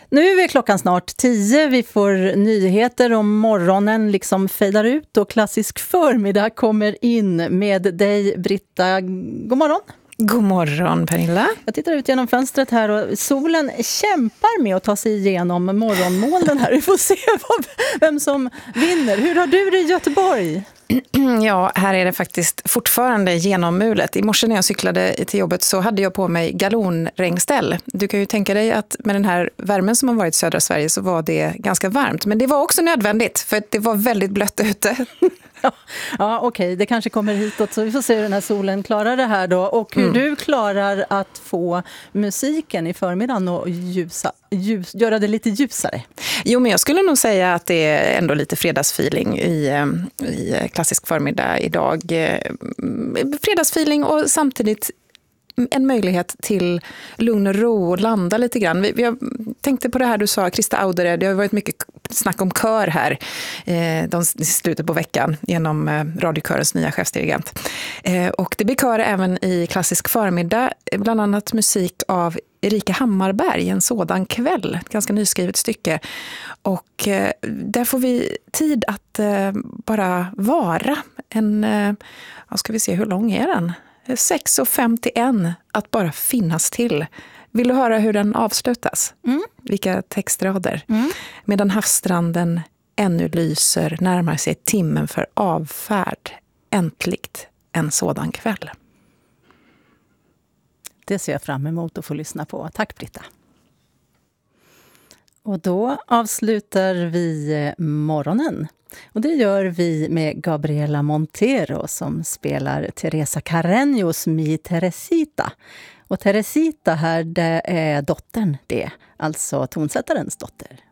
Nu är klockan snart 10. Vi får nyheter om morgonen liksom fejdar ut och klassisk förmiddag kommer in med dig, Britta. God morgon. God morgon, Pernilla. Jag tittar ut genom fönstret här och solen kämpar med att ta sig igenom morgonmolnen här. Vi får se vem som vinner. Hur har du det i Göteborg? Ja, här är det faktiskt fortfarande genommulet. I morse när jag cyklade till jobbet så hade jag på mig galonregnställ. Du kan ju tänka dig att med den här värmen som har varit i södra Sverige så var det ganska varmt. Men det var också nödvändigt för att det var väldigt blött ute. Ja, okej. Det kanske kommer hitåt så vi får se hur den här solen klarar det här då. Och hur du klarar att få musiken i förmiddagen och göra det lite ljusare. Jo, men jag skulle nog säga att det är ändå lite fredagsfeeling i klassisk förmiddag idag. Fredagsfeeling och samtidigt en möjlighet till lugn och ro och landa lite grann. Jag tänkte på det här du sa, Krista Audere, det har varit mycket snack om kör här i slutet på veckan genom radiokörens nya chefsdirigent. Och det blir kör även i klassisk förmiddag, bland annat musik av Erika Hammarberg, En sådan kväll, ett ganska nyskrivet stycke. Och där får vi tid att bara vara. Ska vi se, hur lång är den? 6:51 att bara finnas till. Vill du höra hur den avslutas? Vilka textrader? Medan havsstranden ännu lyser närmar sig timmen för avfärd. Äntligt en sådan kväll. Det ser jag fram emot att få lyssna på. Tack, Britta. Och då avslutar vi morgonen. Och det gör vi med Gabriela Montero som spelar Teresa Carreños Mi Teresita. Och Teresita här, det är dottern det, alltså tonsättarens dotter.